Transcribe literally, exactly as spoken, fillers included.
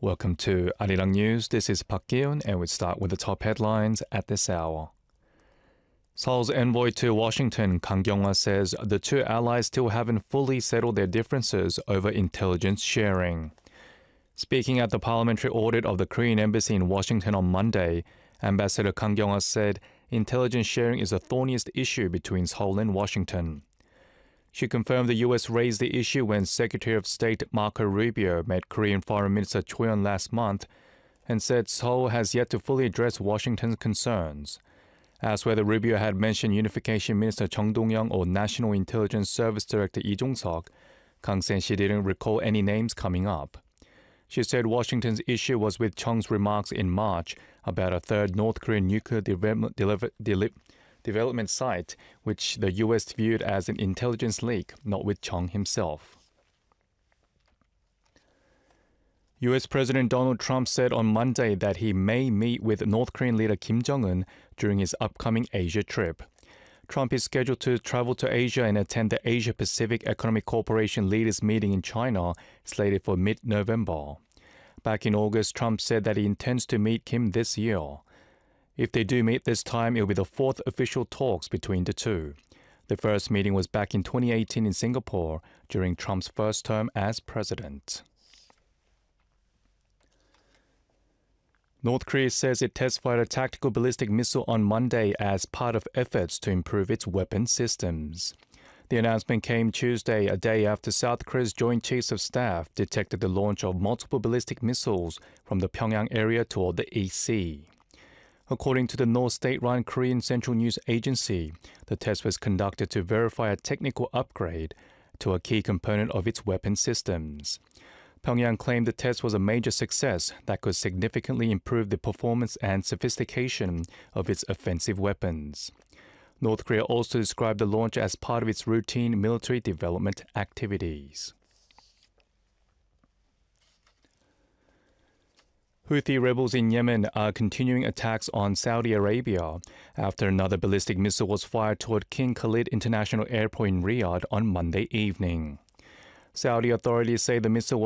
Welcome to Arirang News. This is Park Gi-eun, and we start with the top headlines at this hour. Seoul's envoy to Washington, Kang Kyung-hwa, says the two allies still haven't fully settled their differences over intelligence sharing. Speaking at the parliamentary audit of the Korean embassy in Washington on Monday, Ambassador Kang Kyung-hwa said intelligence sharing is the thorniest issue between Seoul and Washington. She confirmed the U S raised the issue when Secretary of State Marco Rubio met Korean Foreign Minister Cho Yeon last month and said Seoul has yet to fully address Washington's concerns. Asked whether Rubio had mentioned Unification Minister Chung Dong-young or National Intelligence Service Director Lee Jong-seok, Kang said she didn't recall any names coming up. She said Washington's issue was with Chung's remarks in March about a third North Korean nuclear development, deliver, deli- development site, which the U S viewed as an intelligence leak, not with Chung himself. U S President Donald Trump said on Monday that he may meet with North Korean leader Kim Jong-un during his upcoming Asia trip. Trump is scheduled to travel to Asia and attend the Asia-Pacific Economic Cooperation Leaders Meeting in China, slated for mid-November. Back in August, Trump said that he intends to meet Kim this year. If they do meet this time, it will be the fourth official talks between the two. The first meeting was back in twenty eighteen in Singapore during Trump's first term as president. North Korea says it test-fired a tactical ballistic missile on Monday as part of efforts to improve its weapon systems. The announcement came Tuesday, a day after South Korea's Joint Chiefs of Staff detected the launch of multiple ballistic missiles from the Pyongyang area toward the East Sea. According to the North state-run Korean Central News Agency, the test was conducted to verify a technical upgrade to a key component of its weapon systems. Pyongyang claimed the test was a major success that could significantly improve the performance and sophistication of its offensive weapons. North Korea also described the launch as part of its routine military development activities. Houthi rebels in Yemen are continuing attacks on Saudi Arabia after another ballistic missile was fired toward King Khalid International Airport in Riyadh on Monday evening. Saudi authorities say the missile